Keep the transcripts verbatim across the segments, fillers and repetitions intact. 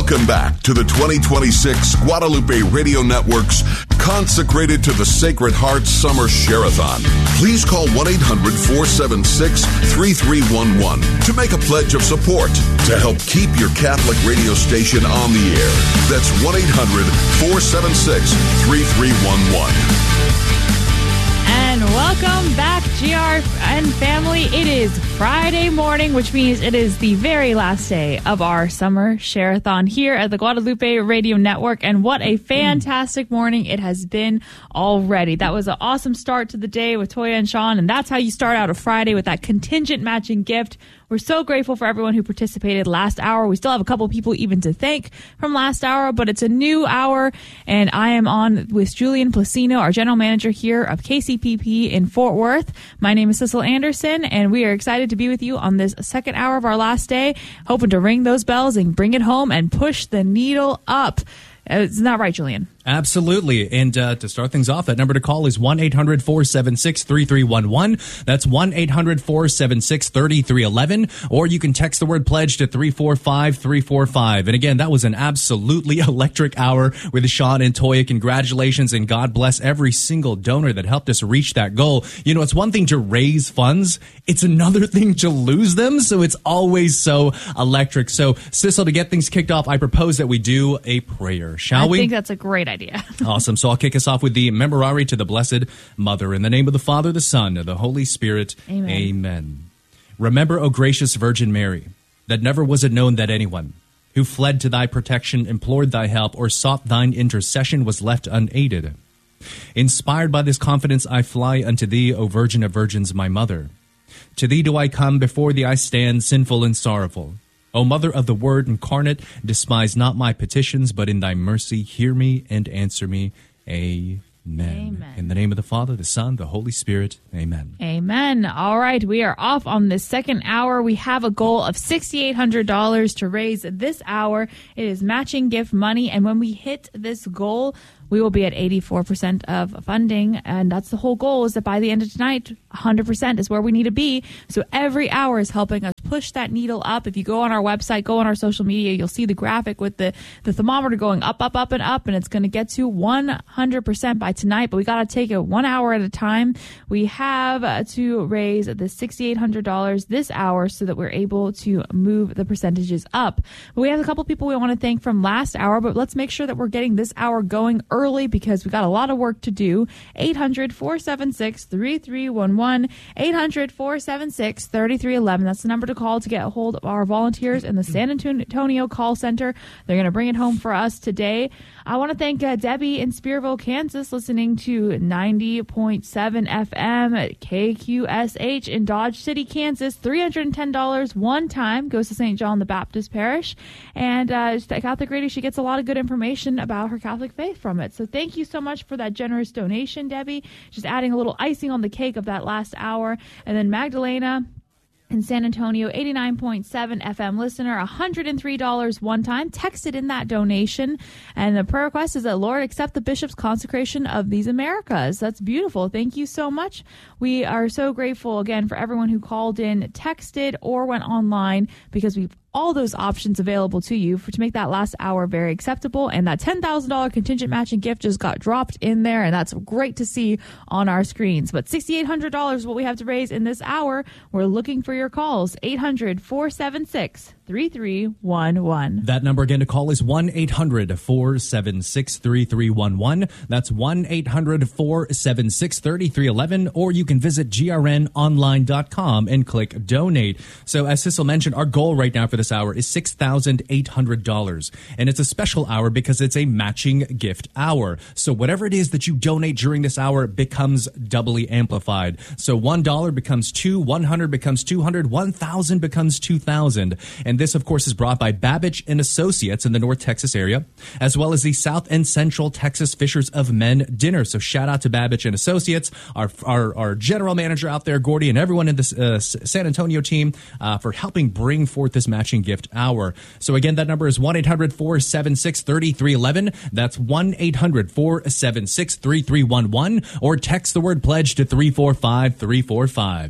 Welcome back to the twenty twenty-six Guadalupe Radio Network's Consecrated to the Sacred Heart Summer Share-a-thon. Please call one eight hundred four seven six three three one one to make a pledge of support to help keep your Catholic radio station on the air. That's one eight hundred four seven six three three one one. And welcome back, G R N family. It is Friday morning, which means it is the very last day of our summer share-a-thon here at the Guadalupe Radio Network. And what a fantastic morning it has been already. That was an awesome start to the day with Toya and Sean. And that's how you start out a Friday, with that contingent matching gift. We're so grateful for everyone who participated last hour. We still have a couple people even to thank from last hour, but it's a new hour, and I am on with Julian Placino, our general manager here of K C P P in Fort Worth. My name is Cecil Anderson, and we are excited to be with you on this second hour of our last day, hoping to ring those bells and bring it home and push the needle up. It's not right, Julian. Absolutely. And uh, to start things off, that number to call is one eight hundred four seven six three three one one. That's one eight hundred four seven six three three one one. Or you can text the word pledge to three four five three four five. And again, that was an absolutely electric hour with Sean and Toya. Congratulations, and God bless every single donor that helped us reach that goal. You know, it's one thing to raise funds. It's another thing to lose them. So it's always so electric. So, Cecil, to get things kicked off, I propose that we do a prayer, shall I we? I think that's a great idea. idea. Awesome. So I'll kick us off with the Memorare to the Blessed Mother. In the name of the Father, the Son, and the Holy Spirit. Amen. Amen. Remember, O gracious Virgin Mary, that never was it known that anyone who fled to thy protection, implored thy help, or sought thine intercession was left unaided. Inspired by this confidence, I fly unto thee, O Virgin of Virgins, my Mother. To thee do I come, before thee I stand, sinful and sorrowful. O Mother of the Word incarnate, despise not my petitions, but in thy mercy hear me and answer me. Amen. Amen. In the name of the Father, the Son, the Holy Spirit. Amen. Amen. All right, we are off on this second hour. We have a goal of six thousand eight hundred dollars to raise this hour. It is matching gift money, and when we hit this goal, we will be at eighty-four percent of funding, and that's the whole goal, is that by the end of tonight, one hundred percent is where we need to be. So every hour is helping us push that needle up. If you go on our website, go on our social media, you'll see the graphic with the, the thermometer going up, up, up, and up, and it's going to get to one hundred percent by tonight, but we got to take it one hour at a time. We have uh, to raise the six thousand eight hundred dollars this hour so that we're able to move the percentages up. But we have a couple people we want to thank from last hour, but let's make sure that we're getting this hour going early because we got a lot of work to do. eight hundred, four seven six, three three one one, eight hundred, four seven six, three three one one. That's the number to call to get a hold of our volunteers in the San Antonio call center. They're going to bring it home for us today. I want to thank uh, Debbie in Spearville, Kansas, listening to ninety point seven F M at K Q S H in Dodge City, Kansas. three hundred ten dollars one time goes to Saint John the Baptist Parish. And uh, Catholic Radio, she gets a lot of good information about her Catholic faith from it. So thank you so much for that generous donation, Debbie. Just adding a little icing on the cake of that last hour. And then Magdalena in San Antonio, eighty-nine point seven F M listener, one hundred three dollars one time, texted in that donation. And the prayer request is that, Lord, accept the bishop's consecration of these Americas. That's beautiful. Thank you so much. We are so grateful, again, for everyone who called in, texted, or went online, because we've all those options available to you for to make that last hour very acceptable. And that ten thousand dollars contingent matching gift just got dropped in there, and that's great to see on our screens. But six thousand eight hundred dollars is what we have to raise in this hour. We're looking for your calls. eight hundred, four seven six, three three one one. That number again to call is one eight hundred, four seven six, three three one one. That's one eight hundred, four seven six, three three one one. Or you can visit G R N online dot com and click donate. So as Cecil mentioned, our goal right now for this hour is six thousand eight hundred dollars. And it's a special hour because it's a matching gift hour. So whatever it is that you donate during this hour becomes doubly amplified. So one dollar becomes two, one hundred becomes two hundred, one thousand becomes two thousand. And this, of course, is brought by Babbage and Associates in the North Texas area, as well as the South and Central Texas Fishers of Men Dinner. So shout out to Babbage and Associates, our our, our general manager out there, Gordy, and everyone in the uh, San Antonio team uh, for helping bring forth this matching gift hour. So again, that number is one eight hundred, four seven six, three three one one. That's one eight hundred, four seven six, three three one one. Or text the word pledge to three four five, three four five.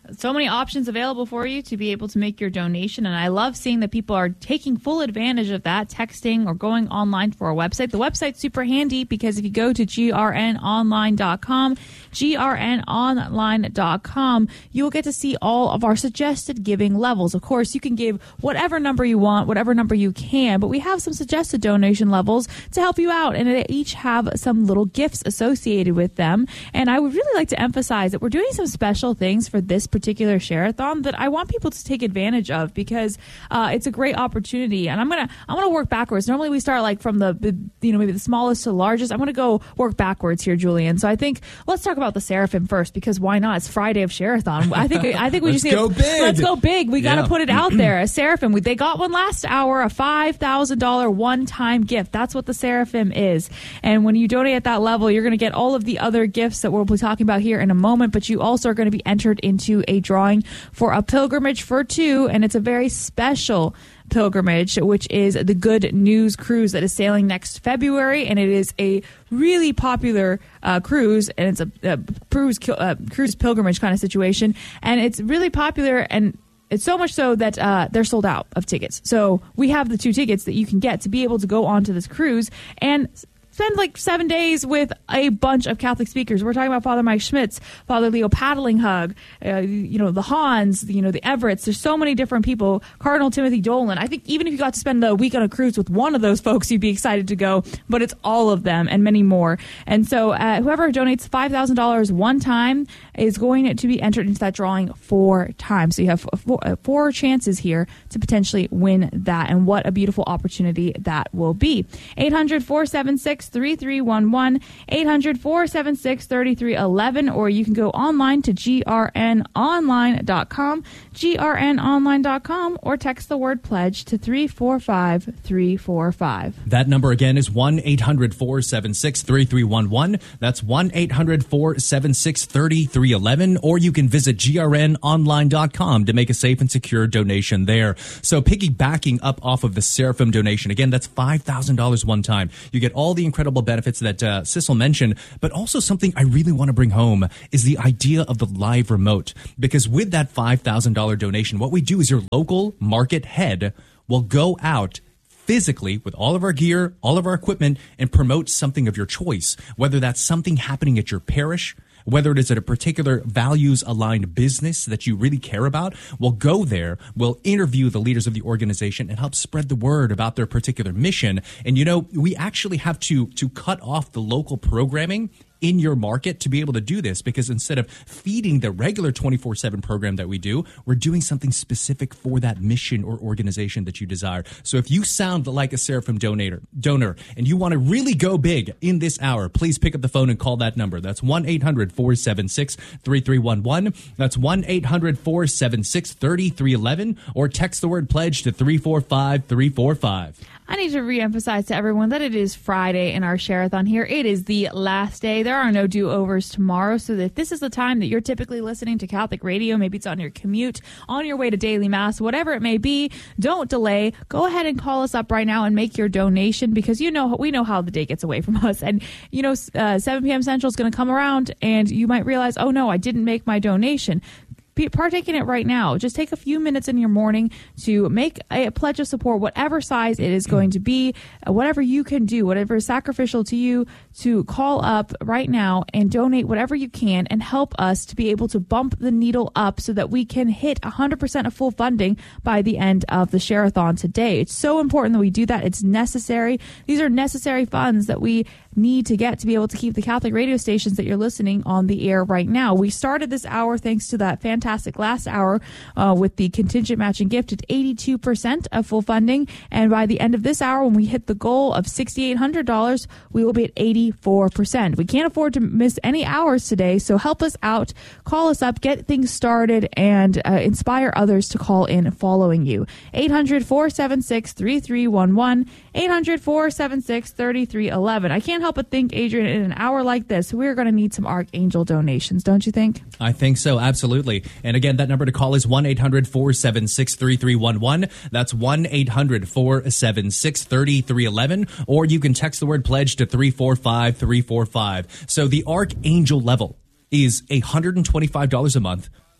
So many options available for you to be able to make your donation. And I love seeing that people are taking full advantage of that, texting or going online for our website. The website's super handy because if you go to G R N online dot com, G R N online dot com, you will get to see all of our suggested giving levels. Of course, you can give whatever number you want, whatever number you can, but we have some suggested donation levels to help you out, and they each have some little gifts associated with them. And I would really like to emphasize that we're doing some special things for this particular share-a-thon that I want people to take advantage of because uh, it's a great opportunity. And I'm gonna I'm gonna work backwards. Normally we start like from the you know maybe the smallest to the largest. I'm gonna go work backwards here, Julian. So I think let's talk about the Seraphim first because why not? It's Friday of Share-a-thon. I think I think we just need go to, big. Let's go big. We got to Yeah. put it out there. A Seraphim. They got one last hour, a five thousand dollars one-time gift. That's what the Seraphim is. And when you donate at that level, you're going to get all of the other gifts that we'll be talking about here in a moment, but you also are going to be entered into a drawing for a pilgrimage for two, and it's a very special pilgrimage, which is the Good News Cruise that is sailing next February, and it is a really popular uh, cruise, and it's a, a cruise uh, cruise pilgrimage kind of situation, and it's really popular, and it's so much so that uh, they're sold out of tickets. So we have the two tickets that you can get to be able to go onto this cruise and spend like seven days with a bunch of Catholic speakers. We're talking about Father Mike Schmitz, Father Leo Paddlinghug, uh, you know, the Hans, you know, the Everetts. There's so many different people. Cardinal Timothy Dolan. I think even if you got to spend a week on a cruise with one of those folks, you'd be excited to go. But it's all of them and many more. And so uh, whoever donates five thousand dollars one time is going to be entered into that drawing four times. So you have four, uh, four chances here to potentially win that. And what a beautiful opportunity that will be. eight hundred, four seven six, three three one one, eight hundred, four seven six, three three one one, or you can go online to G R N online dot com, G R N online dot com, or text the word pledge to three four five three four five. That number again is one eight hundred, four seven six, three three one one. That's one eight hundred, four seven six, three three one one, or you can visit G R N online dot com to make a safe and secure donation there. So piggybacking up off of the Seraphim donation, again, that's five thousand dollars one time. You get all the incredible benefits that uh, Sissel mentioned, but also something I really want to bring home is the idea of the live remote. Because with that five thousand dollars donation, what we do is your local market head will go out physically with all of our gear, all of our equipment, and promote something of your choice, whether that's something happening at your parish, whether it is at a particular values-aligned business that you really care about. We'll go there, we'll interview the leaders of the organization and help spread the word about their particular mission. And, you know, we actually have to to cut off the local programming in your market to be able to do this, because instead of feeding the regular twenty-four seven program that we do, we're doing something specific for that mission or organization that you desire. So if you sound like a Seraphim donator, donor and you want to really go big in this hour, please pick up the phone and call that number. That's one eight hundred, four seven six, three three one one. That's one eight hundred, four seven six, three three one one, or text the word pledge to three four five three four five. I need to reemphasize to everyone that it is Friday in our Share-a-thon here. It is the last day. There are no do-overs tomorrow, so that if this is the time that you're typically listening to Catholic radio, maybe it's on your commute, on your way to daily mass, whatever it may be, don't delay. Go ahead and call us up right now and make your donation, because you know we know how the day gets away from us. And, you know, uh, seven p.m. Central is going to come around, and you might realize, oh, no, I didn't make my donation. Partake in it right now. Just take a few minutes in your morning to make a pledge of support, whatever size it is going to be, whatever you can do, whatever is sacrificial to you, to call up right now and donate whatever you can and help us to be able to bump the needle up so that we can hit one hundred percent of full funding by the end of the Share-a-thon today. It's so important that we do that. It's necessary. These are necessary funds that we need to get to be able to keep the Catholic radio stations that you're listening on the air right now. We started this hour thanks to that fantastic last hour uh, with the contingent matching gift at eighty-two percent of full funding. And by the end of this hour, when we hit the goal of six thousand eight hundred dollars, we will be at eighty-four percent. We can't afford to miss any hours today, so help us out. Call us up, get things started, and uh, inspire others to call in following you. eight hundred, four seven six, three three one one, eight hundred, four seven six, three three one one. I can't help but think, Adrian, in an hour like this, we're going to need some Archangel donations, don't you think? I think so, absolutely. And again, that number to call is one eight hundred, four seven six, three three one one. That's one eight hundred, four seven six, three three one one. Or you can text the word pledge to three four five three four five. So the Archangel level is one hundred twenty-five dollars a month,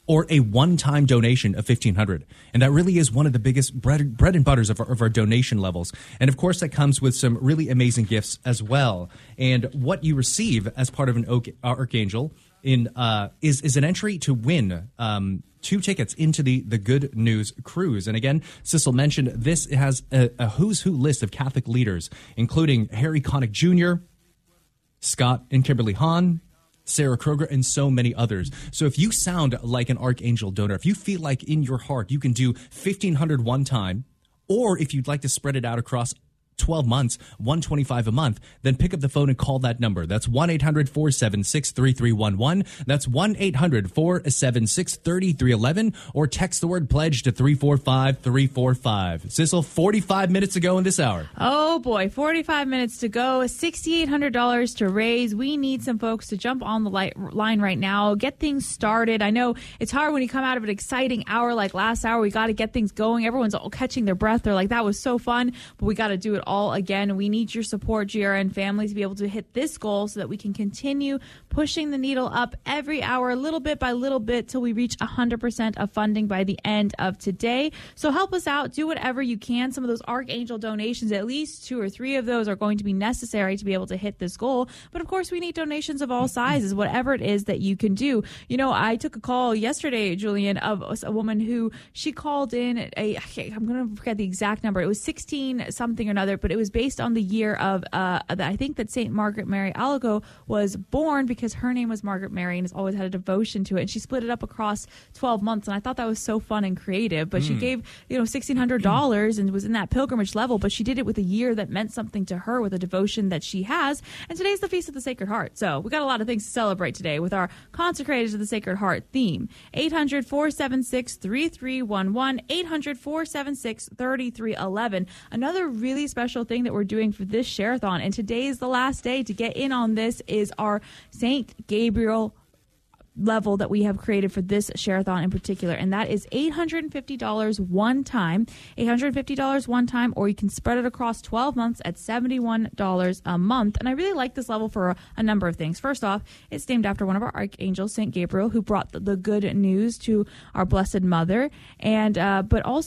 or a one-time donation of fifteen hundred dollars. And that really is one of the biggest bread, bread and butters of our, of our donation levels. And of course, that comes with some really amazing gifts as well. And what you receive as part of an Oak, Archangel in uh, is, is an entry to win um, two tickets into the, the Good News Cruise. And again, Sissel mentioned this has a, a who's who list of Catholic leaders, including Harry Connick Junior, Scott and Kimberly Hahn, Sarah Kroger, and so many others. So if you sound like an Archangel donor, if you feel like in your heart you can do fifteen hundred dollars one time, or if you'd like to spread it out across twelve months, one hundred twenty-five dollars a month, then pick up the phone and call that number. That's one eight hundred four seven six three three one one. That's one eight hundred four seven six three three one one, or text the word pledge to three four five three four five. Sissel, forty-five minutes to go in this hour. Oh boy, forty-five minutes to go, six thousand eight hundred dollars to raise. We need some folks to jump on the light line right now, get things started. I know it's hard when you come out of an exciting hour like last hour. We got to get things going. Everyone's all catching their breath. They're like, that was so fun, but we got to do it all again. We need your support, G R N family, to be able to hit this goal so that we can continue pushing the needle up every hour, little bit by little bit, till we reach one hundred percent of funding by the end of today. So help us out. Do whatever you can. Some of those Archangel donations, at least two or three of those, are going to be necessary to be able to hit this goal. But of course, we need donations of all sizes, whatever it is that you can do. You know, I took a call yesterday, Julian, of a woman who she called in a, I'm going to forget the exact number. It was sixteen something or another, but it was based on the year of, uh, I think that Saint Margaret Mary Alago was born, because her name was Margaret Mary and has always had a devotion to it. And she split it up across twelve months. And I thought that was so fun and creative. But mm. she gave, you know, sixteen hundred dollars and was in that pilgrimage level. But she did it with a year that meant something to her, with a devotion that she has. And today's the Feast of the Sacred Heart. So we got a lot of things to celebrate today with our Consecrated to the Sacred Heart theme. eight hundred four seven six three three one one, eight hundred four seven six three three one one. Another really special thing that we're doing for this Share-a-thon, and today is the last day to get in on this, is our Saint Gabriel level that we have created for this Share-a-thon in particular, and that is eight hundred fifty dollars one time, eight hundred fifty dollars one time, or you can spread it across twelve months at seventy-one dollars a month. And I really like this level for a, a number of things. First off, it's named after one of our archangels, Saint Gabriel, who brought the, the good news to our Blessed Mother, and uh, but also